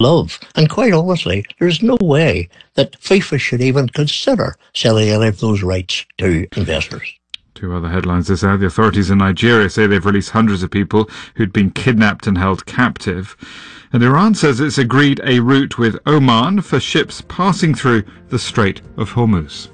love. And quite honestly, there's no way that FIFA should even consider selling any of those rights to investors. Two other headlines this hour. The authorities in Nigeria say they've released hundreds of people who'd been kidnapped and held captive. And Iran says it's agreed a route with Oman for ships passing through the Strait of Hormuz.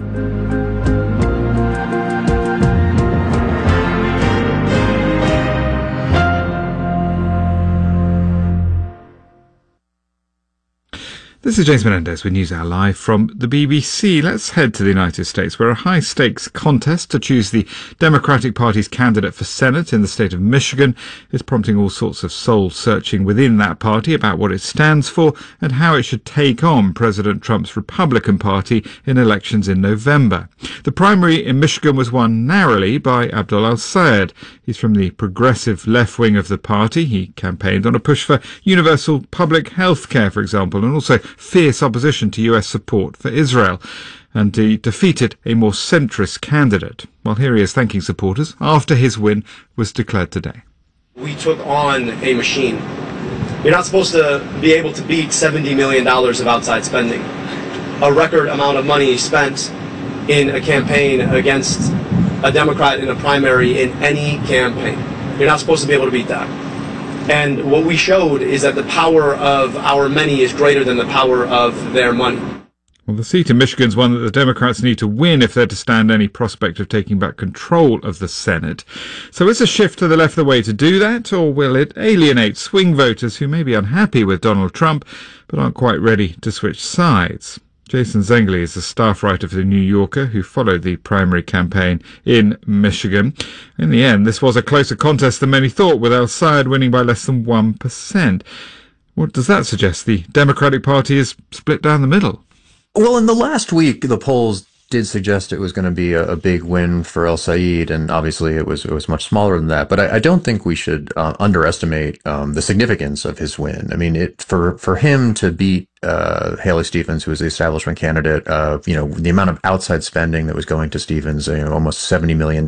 This is James Menendez with NewsHour Live from the BBC. Let's head to the United States, where a high-stakes contest to choose the Democratic Party's candidate for Senate in the state of Michigan is prompting all sorts of soul-searching within that party about what it stands for and how it should take on President Trump's Republican Party in elections in November. The primary in Michigan was won narrowly by Abdul El-Sayed. He's from the progressive left wing of the party. He campaigned on a push for universal public health care, for example, and also fierce opposition to US support for Israel, and he defeated a more centrist candidate. Well, here he is thanking supporters after his win was declared today. We took on a machine. You're not supposed to be able to beat $70 million of outside spending, a record amount of money spent in a campaign against a Democrat in a primary in any campaign. You're not supposed to be able to beat that. And what we showed is that the power of our many is greater than the power of their money. Well, the seat in Michigan is one that the Democrats need to win if they're to stand any prospect of taking back control of the Senate. So is a shift to the left the way to do that, or will it alienate swing voters who may be unhappy with Donald Trump but aren't quite ready to switch sides? Jason Zengeli is a staff writer for The New Yorker who followed the primary campaign in Michigan. In the end, this was a closer contest than many thought, with El-Sayed winning by less than 1%. What does that suggest? The Democratic Party is split down the middle. Well, in the last week, the polls did suggest it was going to be a big win for El-Sayed, and obviously it was much smaller than that. But I don't think we should underestimate the significance of his win. I mean, for him to beat Haley Stevens, who was the establishment candidate, the amount of outside spending that was going to Stevens, almost $70 million,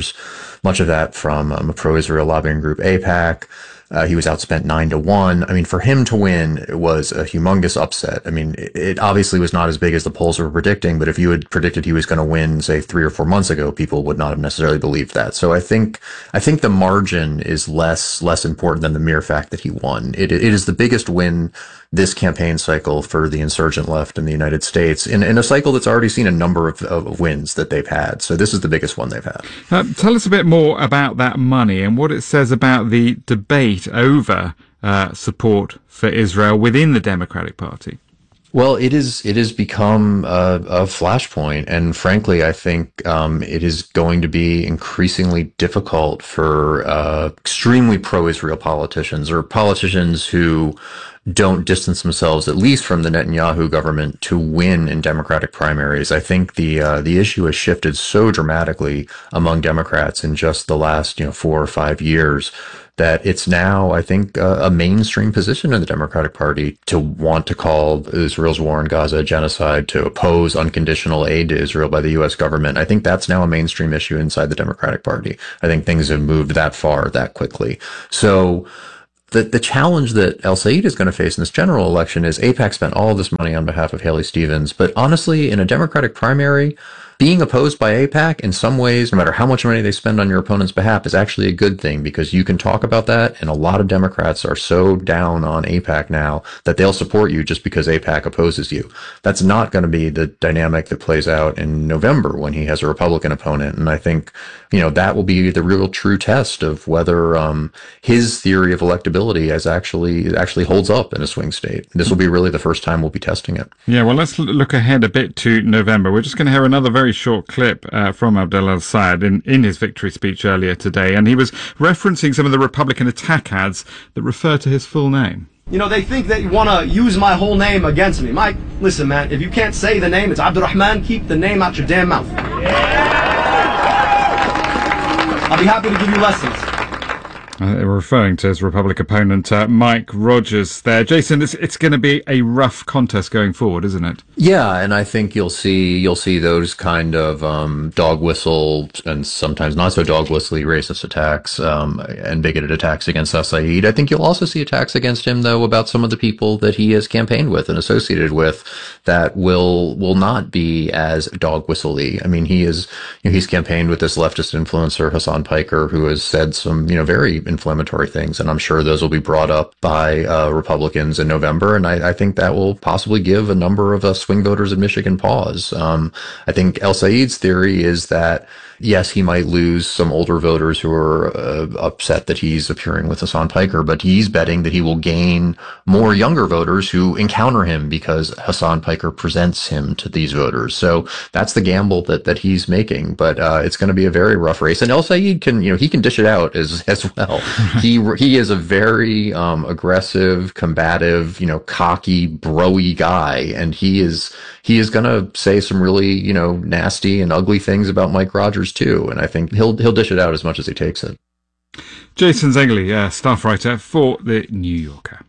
much of that from a pro-Israel lobbying group, AIPAC. He was outspent 9-1. I mean, for him to win, it was a humongous upset. I mean, it obviously was not as big as the polls were predicting, but if you had predicted he was going to win, say, 3 or 4 months ago, people would not have necessarily believed that. So I think the margin is less important than the mere fact that he won. It is the biggest win this campaign cycle for the insurgent left in the United States in a cycle that's already seen a number of wins that they've had. So this is the biggest one they've had. Tell us a bit more about that money and what it says about the debate over support for Israel within the Democratic Party. Well, it has become a flashpoint, and frankly, I think it is going to be increasingly difficult for extremely pro-Israel politicians or politicians who don't distance themselves, at least from the Netanyahu government, to win in Democratic primaries. I think the issue has shifted so dramatically among Democrats in just the last 4 or 5 years that it's now, I think, a mainstream position in the Democratic Party to want to call Israel's war in Gaza a genocide, to oppose unconditional aid to Israel by the U.S. government. I think that's now a mainstream issue inside the Democratic Party. I think things have moved that far that quickly. So the challenge that El-Sayed is going to face in this general election is AIPAC spent all of this money on behalf of Haley Stevens. But honestly, in a Democratic primary, being opposed by AIPAC in some ways, no matter how much money they spend on your opponent's behalf, is actually a good thing because you can talk about that. And a lot of Democrats are so down on AIPAC now that they'll support you just because AIPAC opposes you. That's not going to be the dynamic that plays out in November when he has a Republican opponent. And I think, that will be the real true test of whether his theory of electability actually holds up in a swing state. This will be really the first time we'll be testing it. Yeah, well, let's look ahead a bit to November. We're just going to hear another very short clip from Abdel El-Sayed in his victory speech earlier today, and he was referencing some of the Republican attack ads that refer to his full name. They think that you want to use my whole name against me. Mike, listen, man, if you can't say the name, it's Abdurrahman, keep the name out your damn mouth. I'll be happy to give you lessons. We're referring to his Republican opponent, Mike Rogers there. Jason, it's going to be a rough contest going forward, isn't it? Yeah, and I think you'll see those kind of dog whistle and sometimes not so dog whistly racist attacks and bigoted attacks against Saeed. I think you'll also see attacks against him, though, about some of the people that he has campaigned with and associated with that will not be as dog whistly. I mean, he's campaigned with this leftist influencer Hassan Piker, who has said some very inflammatory things, and I'm sure those will be brought up by Republicans in November, and I think that will possibly give a number of swing voters in Michigan pause. I think El Said's theory is that yes, he might lose some older voters who are upset that he's appearing with Hassan Piker, but he's betting that he will gain more younger voters who encounter him because Hassan Piker presents him to these voters. So that's the gamble that he's making. But it's going to be a very rough race. And El Said can, he can dish it out as well. He is a very aggressive, combative, cocky, bro-y guy, and he is going to say some really nasty and ugly things about Mike Rogers too, and I think he'll dish it out as much as he takes it. Jason Zengeli, staff writer for The New Yorker.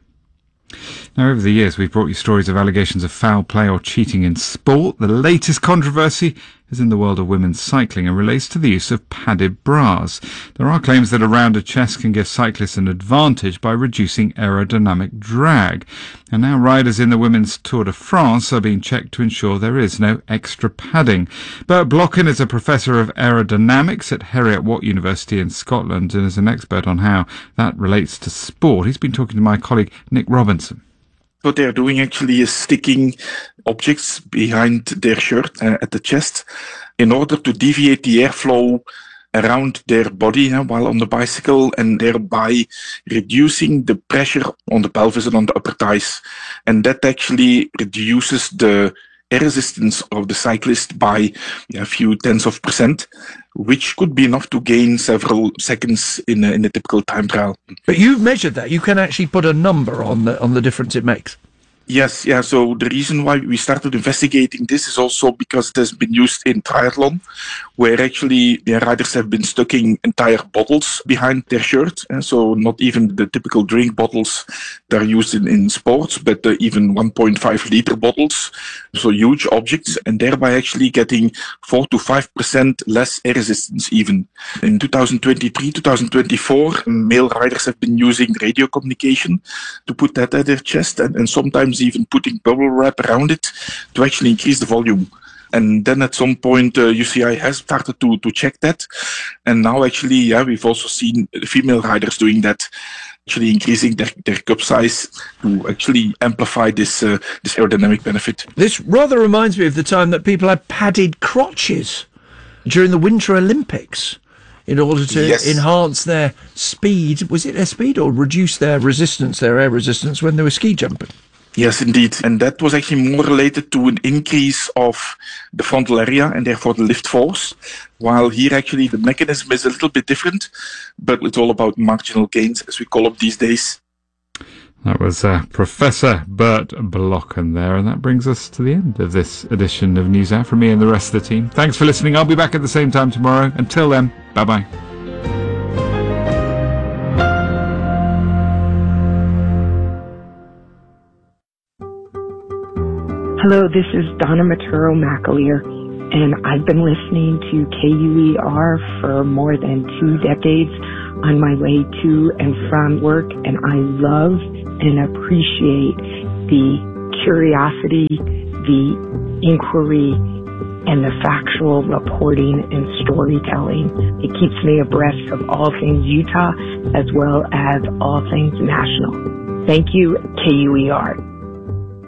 Now, over the years, we've brought you stories of allegations of foul play or cheating in sport. The latest controversy is in the world of women's cycling and relates to the use of padded bras. There are claims that a rounded chest can give cyclists an advantage by reducing aerodynamic drag. And now riders in the Women's Tour de France are being checked to ensure there is no extra padding. Bert Blocken is a professor of aerodynamics at Heriot-Watt University in Scotland and is an expert on how that relates to sport. He's been talking to my colleague Nick Robinson. What they're doing actually is sticking objects behind their shirt at the chest in order to deviate the airflow around their body while on the bicycle, and thereby reducing the pressure on the pelvis and on the upper thighs. And that actually reduces the air resistance of the cyclist by a few tenths of %, which could be enough to gain several seconds in a typical time trial. But you've measured that. You can actually put a number on the difference it makes. Yes, yeah. So the reason why we started investigating this is also because it has been used in triathlon, where actually the riders have been sticking entire bottles behind their shirt. And so not even the typical drink bottles that are used in sports, but even 1.5 liter bottles. So huge objects, and thereby actually getting 4 to 5% less air resistance even. In 2023, 2024, male riders have been using radio communication to put that at their chest, and sometimes even putting bubble wrap around it to actually increase the volume. And then at some point, UCI has started to check that. And now actually, we've also seen female riders doing that, actually increasing their cup size to actually amplify this aerodynamic benefit. This rather reminds me of the time that people had padded crotches during the Winter Olympics in order to enhance their speed. Was it their speed or reduce their resistance, their air resistance when they were ski jumping? Yes, indeed. And that was actually more related to an increase of the frontal area and therefore the lift force. While here actually the mechanism is a little bit different, but it's all about marginal gains, as we call them these days. That was Professor Bert Blocken there, and that brings us to the end of this edition of NewsHour from me and the rest of the team. Thanks for listening. I'll be back at the same time tomorrow. Until then, bye-bye. Hello, this is Donna Maturo McAleer, and I've been listening to KUER for more than 2 decades on my way to and from work, and I love and appreciate the curiosity, the inquiry, and the factual reporting and storytelling. It keeps me abreast of all things Utah as well as all things national. Thank you, KUER.